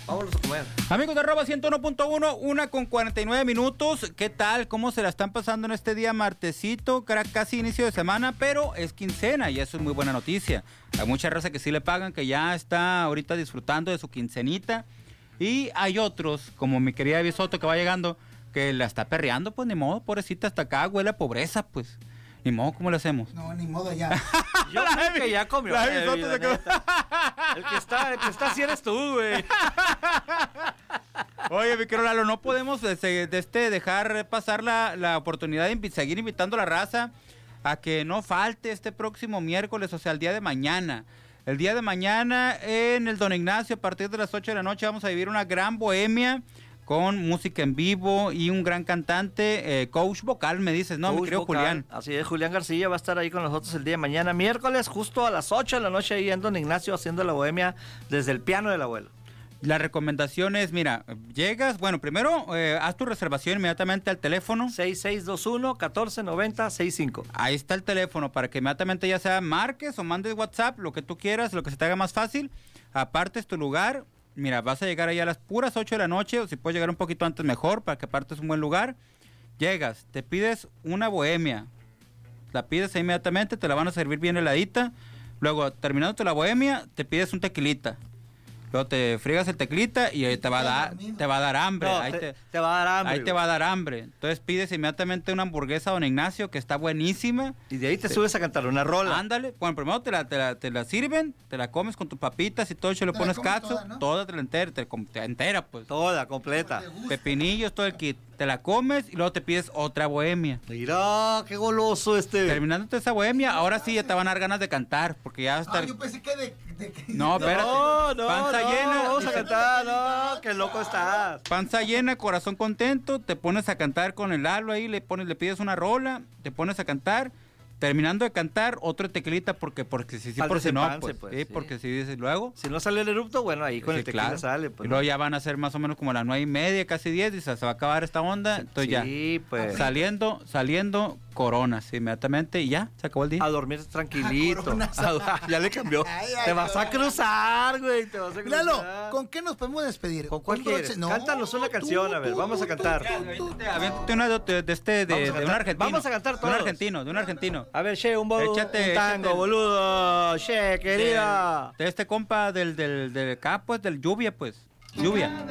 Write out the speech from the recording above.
Vámonos a comer. Amigos de arroba 101.1, 1:49. ¿Qué tal? ¿Cómo se la están pasando en este día martesito? Casi inicio de semana, pero es quincena y eso es muy buena noticia. Hay mucha raza que sí le pagan, que ya está ahorita disfrutando de su quincenita. Y hay otros, como mi querida Bisoto que va llegando, que la está perreando, pues ni modo, pobrecita, hasta acá huele a pobreza, pues. Ni modo, ¿cómo le hacemos? No, ni modo ya. Yo creo que ya comió. La Bisoto se quedó. El que está así eres tú, güey. Oye, mi querido Lalo, no podemos dejar pasar la oportunidad de seguir invitando a la raza a que no falte este próximo miércoles, o sea, el día de mañana. El día de mañana en el Don Ignacio, a partir de las 8 de la noche, vamos a vivir una gran bohemia con música en vivo y un gran cantante, coach vocal, me dices, ¿no? Mi querido Julián. Así es, Julián García va a estar ahí con nosotros el día de mañana, miércoles, justo a las 8 de la noche, ahí en Don Ignacio, haciendo la bohemia desde el piano del abuelo. La recomendación es, mira, llegas, bueno, primero haz tu reservación inmediatamente al teléfono. 6621-1490-65. Ahí está el teléfono para que inmediatamente ya sea marques o mandes WhatsApp, lo que tú quieras, lo que se te haga más fácil. Apartes tu lugar. Mira, vas a llegar ahí a las puras 8 de la noche, o si puedes llegar un poquito antes mejor, para que apartes un buen lugar. Llegas, te pides una bohemia. La pides ahí inmediatamente, te la van a servir bien heladita. Luego, terminándote la bohemia, te pides un tequilita. Luego te friegas el tequilita y te va a dar hambre. No, ahí te va a dar hambre. Ahí te va a dar hambre. Entonces pides inmediatamente una hamburguesa Don Ignacio, que está buenísima. Y de ahí te subes a cantar una rola. Ándale. Bueno, primero te la sirven, te la comes con tus papitas y todo, le pones catsup, toda, ¿no? toda te la entera, pues. Toda, completa. Pepinillos, todo el kit. Te la comes y luego te pides otra bohemia. Mira, qué goloso este. Terminándote esa bohemia, ahora sí ya te van a dar ganas de cantar, porque ya está. Yo pensé que de No, espérate. No, Panza llena. vamos a cantar, no, qué loco estás. Panza llena, corazón contento, te pones a cantar con el Lalo ahí, le pides una rola, te pones a cantar. Terminando de cantar, otro tequilita, porque si por si no, pues, sí, porque si dices luego. Si no sale el erupto, bueno, ahí con sí, el tequila claro. sale. Pues, y luego ya van a ser más o menos como las 9:30, casi 10, y se va a acabar esta onda. Entonces sí, ya, pues. saliendo coronas inmediatamente y ya, se acabó el día. A dormir tranquilito. Ya le cambió. Ay, te vas a cruzar, güey, te vas a cruzar. Lalo, ¿con qué nos podemos despedir? ¿Con cuál quieres? Cántanos una canción, a ver, vamos a cantar. Aviéntate una de un argentino. Vamos a cantar todos. De un argentino. A ver, che, un tango, échate, boludo. Che, querida. De este compa del acá, pues, del Lluvia, pues. Lluvia.